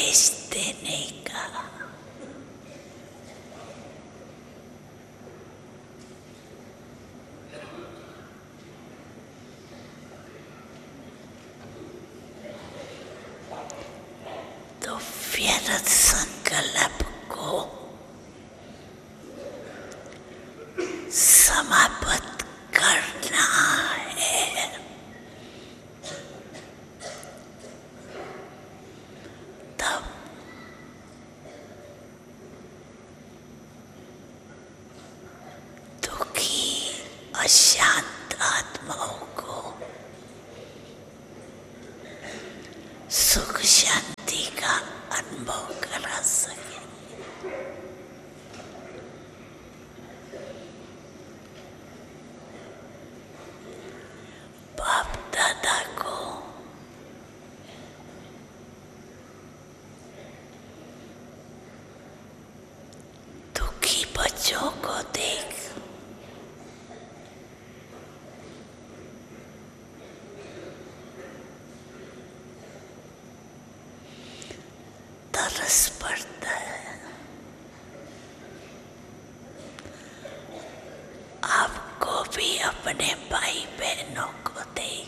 संदेश देने का। तो व्यर्थ संकल्प को समाप्त करना है। तब दुखी अशांत आत्माओं को सुख शांति का अनुभव करा सके। बाप दादा को दुखी बच्चों को देख तरस पड़ता है। आपको भी अपने भाई बहनों को देख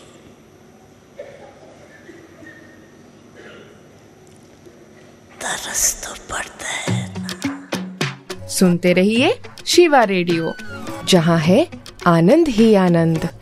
तरस तो पड़ता है ना। सुनते रहिए शिवा रेडियो, जहाँ है आनंद ही आनंद।